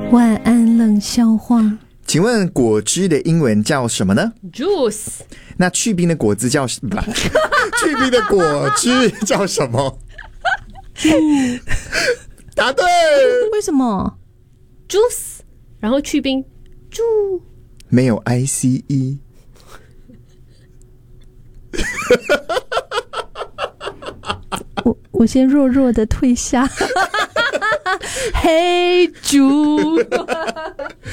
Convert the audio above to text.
晚安冷笑话。 请问果汁的英文叫什么呢？ Juice。 那去冰的果汁叫去冰的果汁叫什么？答对。 为什么 Juice， 然后去冰猪没有 ICE。 我先弱弱的退下。嘿猪